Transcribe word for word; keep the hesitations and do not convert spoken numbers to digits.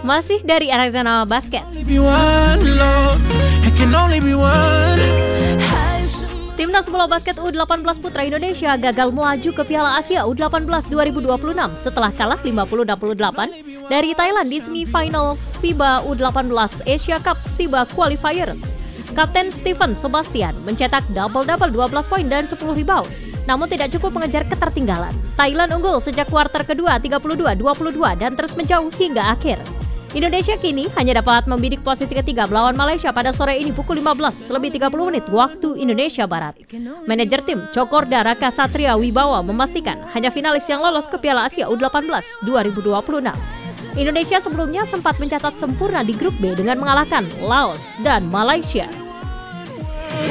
Masih dari arena basket. Timnas bola basket U delapan belas putra Indonesia gagal melaju ke Piala Asia U delapan belas dua ribu dua puluh enam setelah kalah lima puluh enam puluh delapan dari Thailand di semifinal FIBA U delapan belas Asia Cup SIBA Qualifiers. Kapten Steven Sebastian mencetak double-double dua belas poin dan sepuluh rebound, namun tidak cukup mengejar ketertinggalan. Thailand unggul sejak kuarter kedua tiga puluh dua dua puluh dua dan terus menjauh hingga akhir. Indonesia kini hanya dapat membidik posisi ketiga melawan Malaysia pada sore ini pukul lima belas lebih tiga puluh menit waktu Indonesia Barat. Manajer tim Cokorda Raka Satria Wibawa memastikan hanya finalis yang lolos ke Piala Asia U delapan belas dua ribu dua puluh enam. Indonesia sebelumnya sempat mencatat sempurna di grup B dengan mengalahkan Laos dan Malaysia.